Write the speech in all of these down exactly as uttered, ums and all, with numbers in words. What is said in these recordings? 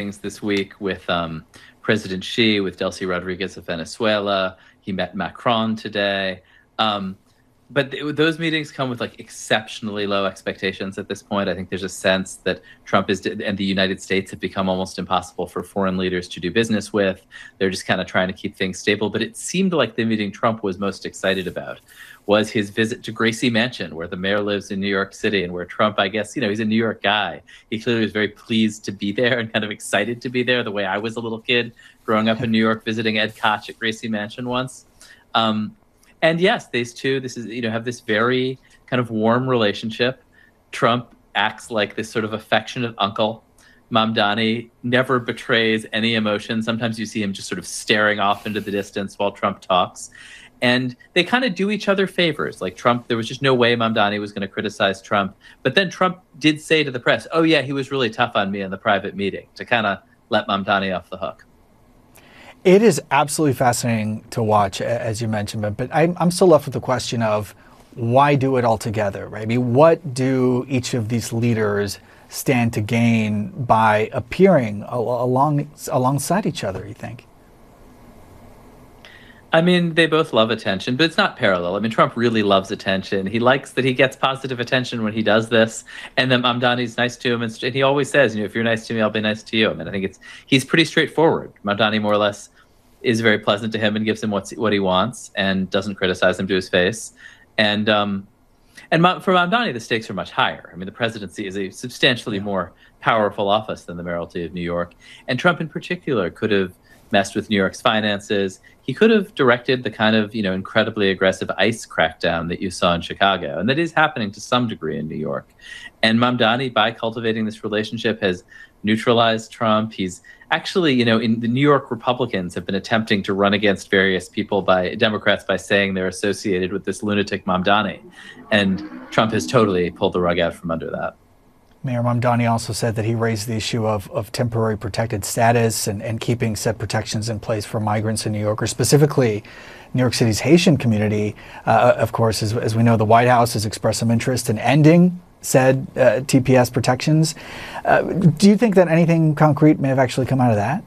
meetings this week with um, President Xi, with Delcy Rodriguez of Venezuela. He met Macron today. Um, but th- those meetings come with like exceptionally low expectations at this point. I think there's a sense that Trump is and the United States have become almost impossible for foreign leaders to do business with. They're just kind of trying to keep things stable. But it seemed like the meeting Trump was most excited about was his visit to Gracie Mansion, where the mayor lives in New York City, and where Trump, I guess, you know, he's a New York guy. He clearly was very pleased to be there and kind of excited to be there, the way I was a little kid growing up in New York, visiting Ed Koch at Gracie Mansion once. Um, and yes, these two, this is, you know, have this very kind of warm relationship. Trump acts like this sort of affectionate uncle. Mamdani never betrays any emotion. Sometimes you see him just sort of staring off into the distance while Trump talks. And they kind of do each other favors. Like Trump, there was just no way Mamdani was going to criticize Trump. But then Trump did say to the press, oh, yeah, he was really tough on me in the private meeting, to kind of let Mamdani off the hook. It is absolutely fascinating to watch, as you mentioned, but, but I'm, I'm still left with the question of why do it all together, right? I mean, what do each of these leaders stand to gain by appearing al- along alongside each other, you think? I mean, they both love attention, but it's not parallel. I mean, Trump really loves attention. He likes that he gets positive attention when he does this. And then Mamdani's nice to him. And he always says, you know, if you're nice to me, I'll be nice to you. I mean, I think it's he's pretty straightforward. Mamdani more or less is very pleasant to him and gives him what's, what he wants and doesn't criticize him to his face. And um, and for Mamdani, the stakes are much higher. I mean, the presidency is a substantially yeah. more powerful office than the mayoralty of New York. And Trump in particular could have messed with New York's finances. He could have directed the kind of, you know, incredibly aggressive ICE crackdown that you saw in Chicago. And that is happening to some degree in New York. And Mamdani, by cultivating this relationship, has neutralized Trump. He's actually, you know, in the New York Republicans have been attempting to run against various people by Democrats by saying they're associated with this lunatic Mamdani. And Trump has totally pulled the rug out from under that. Mayor Mamdani also said that he raised the issue of, of temporary protected status and, and keeping said protections in place for migrants in New York, or specifically New York City's Haitian community. Uh, of course, as, as we know, the White House has expressed some interest in ending said uh, T P S protections. Uh, do you think that anything concrete may have actually come out of that?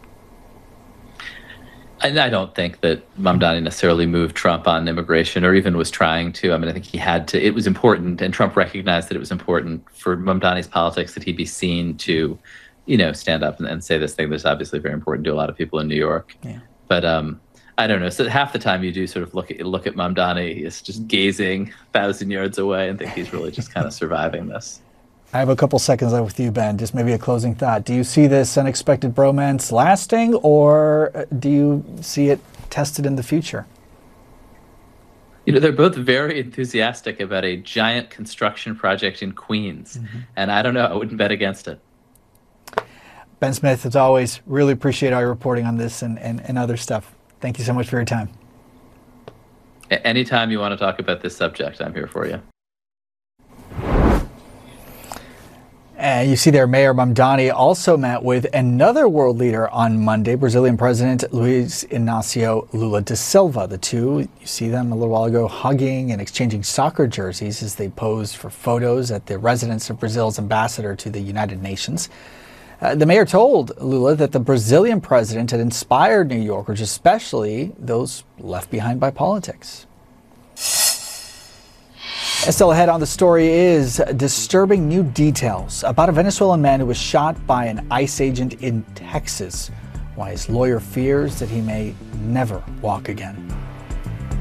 And I don't think that Mamdani necessarily moved Trump on immigration or even was trying to. I mean, I think he had to. It was important, and Trump recognized that it was important for Mamdani's politics that he be seen to, you know, stand up and, and say this thing that's obviously very important to a lot of people in New York. Yeah. But um, I don't know. So half the time you do sort of look at look at Mamdani, he's just gazing a thousand yards away and think he's really just kind of surviving this. I have a couple seconds left with you, Ben. Just maybe a closing thought. Do you see this unexpected bromance lasting, or do you see it tested in the future? You know, they're both very enthusiastic about a giant construction project in Queens. Mm-hmm. And I don't know, I wouldn't bet against it. Ben Smith, as always, really appreciate all your reporting on this and, and, and other stuff. Thank you so much for your time. Anytime you want to talk about this subject, I'm here for you. And you see there, Mayor Mamdani also met with another world leader on Monday, Brazilian President Luiz Inácio Lula da Silva. The two, you see them a little while ago, hugging and exchanging soccer jerseys as they posed for photos at the residence of Brazil's ambassador to the United Nations. Uh, the mayor told Lula that the Brazilian president had inspired New Yorkers, especially those left behind by politics. Still ahead on the story is disturbing new details about a Venezuelan man who was shot by an ICE agent in Texas. Why his lawyer fears that he may never walk again.